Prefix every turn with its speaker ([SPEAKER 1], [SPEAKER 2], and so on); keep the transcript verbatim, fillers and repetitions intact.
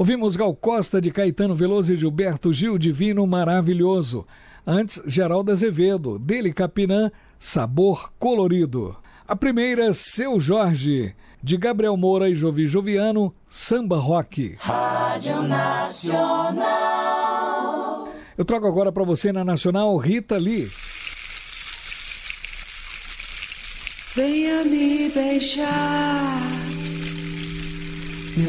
[SPEAKER 1] Ouvimos Gal Costa, de Caetano Veloso e Gilberto Gil, Divino Maravilhoso. Antes, Geraldo Azevedo, dele Capinã, Sabor Colorido. A primeira, Seu Jorge, de Gabriel Moura e Jovi Joviano, Samba Rock.
[SPEAKER 2] Rádio Nacional.
[SPEAKER 1] Eu trago agora para você na Nacional, Rita Lee.
[SPEAKER 2] Venha me beijar,